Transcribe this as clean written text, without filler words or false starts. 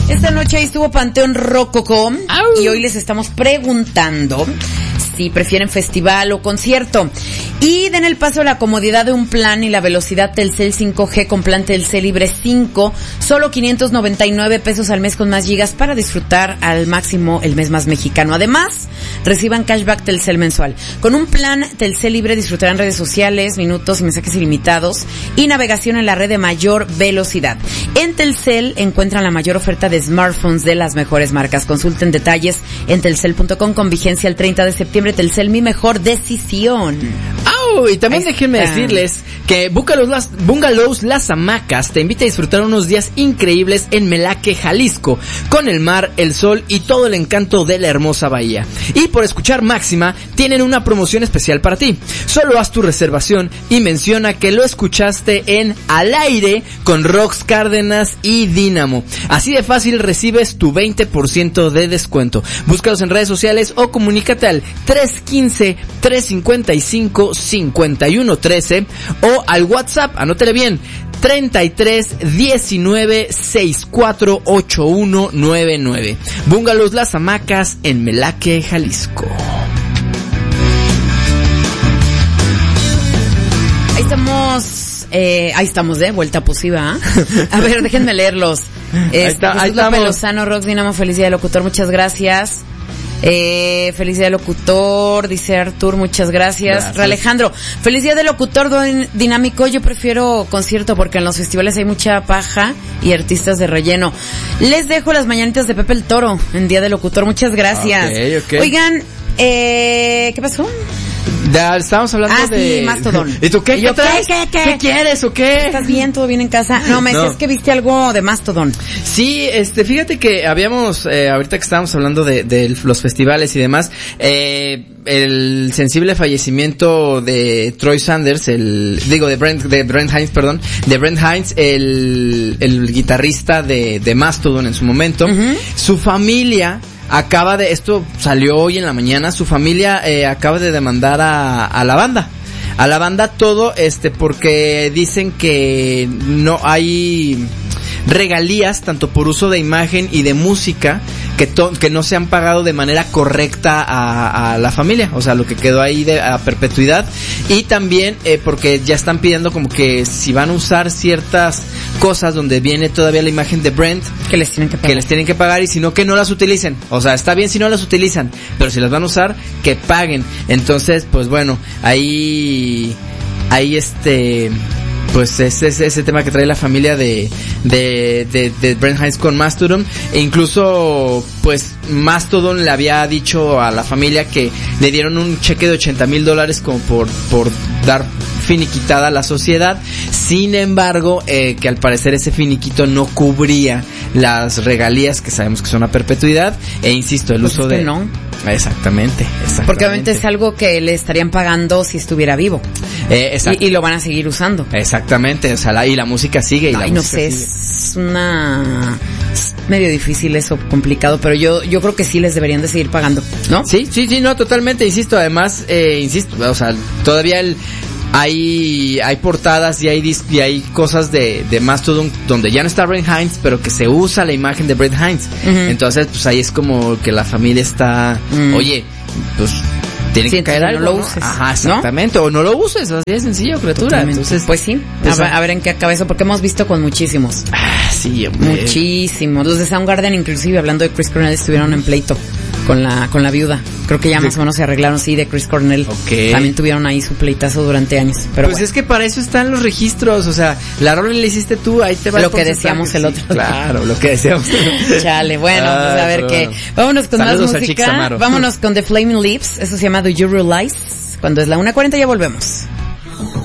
Esta noche ahí estuvo Panteón Rococó y hoy les estamos preguntando si prefieren festival o concierto. Y den el paso a la comodidad de un plan y la velocidad Telcel 5G con plan Telcel Libre 5, solo 599 pesos al mes con más gigas para disfrutar al máximo el mes más mexicano. Además, reciban cashback Telcel mensual. Con un plan Telcel Libre disfrutarán redes sociales, minutos y mensajes ilimitados y navegación en la red de mayor velocidad. En Telcel encuentran la mayor oferta de smartphones de las mejores marcas. Consulten detalles en telcel.com con vigencia el 30 de septiembre. Telcel, mi mejor decisión. Y también déjenme decirles que Bungalows Las Hamacas te invita a disfrutar unos días increíbles en Melaque, Jalisco, con el mar, el sol y todo el encanto de la hermosa bahía. Y por escuchar Máxima, tienen una promoción especial para ti. Solo haz tu reservación y menciona que lo escuchaste en Al Aire con Rox Cárdenas y Dínamo. Así de fácil recibes tu 20% de descuento. Búscalos en redes sociales o comunícate al 315-355-5113 o al WhatsApp, anótele bien, 33-19-648199. Bungalows Las Hamacas en Melaque, Jalisco. Ahí estamos de vuelta posiva. A ver, déjenme leerlos. Ahí López Lozano, Rox Dinamo, feliz día de locutor, muchas gracias. Feliz día de locutor, dice Artur, muchas gracias. Alejandro, feliz día de locutor dinámico. Yo prefiero concierto porque en los festivales hay mucha paja y artistas de relleno. Les dejo las mañanitas de Pepe el Toro en día de locutor, muchas gracias. Okay. Oigan, ¿qué pasó? Estábamos hablando de... sí, Mastodon. ¿Y tú qué? ¿Yo traes? ¿Qué quieres o qué? ¿Estás bien? ¿Todo bien en casa? No, me decías que viste algo de Mastodon. Sí, fíjate que habíamos, ahorita que estábamos hablando de los festivales y demás, el sensible fallecimiento de Troy Sanders, de Brent Hinds, el guitarrista de Mastodon en su momento. Uh-huh. Su familia esto salió hoy en la mañana, su familia acaba de demandar a la banda. A la banda todo, porque dicen que no hay regalías tanto por uso de imagen y de música que no se han pagado de manera correcta a la familia, o sea, lo que quedó ahí a perpetuidad. Y también porque ya están pidiendo como que si van a usar ciertas cosas donde viene todavía la imagen de Brent, que les tienen que pagar, y si no, que no las utilicen. O sea, está bien si no las utilizan, pero si las van a usar, que paguen. Entonces, pues bueno, ahí pues ese tema que trae la familia de Brent Hinds con Mastodon. E incluso pues Mastodon le había dicho a la familia que le dieron un cheque de $80,000 como por dar finiquitada a la sociedad. Sin embargo, que al parecer ese finiquito no cubría las regalías que sabemos que son a perpetuidad. E insisto, el uso de... no. Exactamente. Porque obviamente es algo que le estarían pagando si estuviera vivo. Y lo van a seguir usando. Exactamente, o sea, y la música sigue. No sé, es medio difícil eso, complicado, pero yo creo que sí les deberían de seguir pagando, ¿no? Sí, no, totalmente, insisto, además, o sea, todavía hay portadas y hay cosas de Mastodon donde ya no está Brent Hinds, pero que se usa la imagen de Brent Hinds. Uh-huh. Entonces, pues ahí es como que la familia está, oye, pues tiene que caer algo, no lo uses. Ajá, exactamente, ¿no? O no lo uses, así de sencillo, criatura. Entonces, pues sí, a ver en qué acaba eso, porque hemos visto con muchísimos. Sí, hombre. Muchísimos. Los de Soundgarden, inclusive, hablando de Chris Cornell, estuvieron en pleito con la viuda. Creo que ya más o menos se arreglaron, sí, de Chris Cornell. Okay. También tuvieron ahí su pleitazo durante años. Pero pues bueno, es que para eso están los registros, o sea, la rola le hiciste tú, ahí te va lo que decíamos el otro. Claro, lo que decíamos. Chale, bueno, pues a ver qué. Vámonos con más música. Vámonos con The Flaming Lips. Eso se llama Do You Realize? Cuando es la 1:40 ya volvemos.